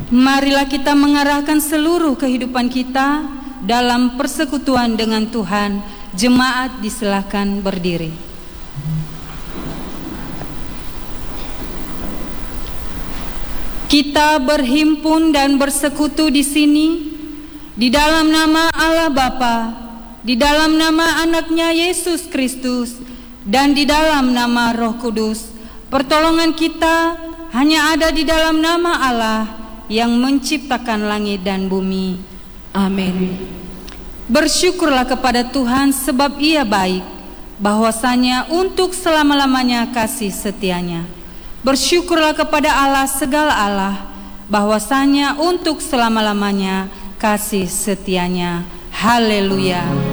Marilah kita mengarahkan seluruh kehidupan kita dalam persekutuan dengan Tuhan. Jemaat disilahkan berdiri. Kita berhimpun dan bersekutu di sini di dalam nama Allah Bapa, di dalam nama Anaknya Yesus Kristus, dan di dalam nama Roh Kudus. Pertolongan kita hanya ada di dalam nama Allah yang menciptakan langit dan bumi. Amin. Bersyukurlah kepada Tuhan sebab Ia baik, bahwasanya untuk selama-lamanya kasih setianya. Bersyukurlah kepada Allah segala Allah, bahwasanya untuk selama-lamanya kasih setianya. Haleluya.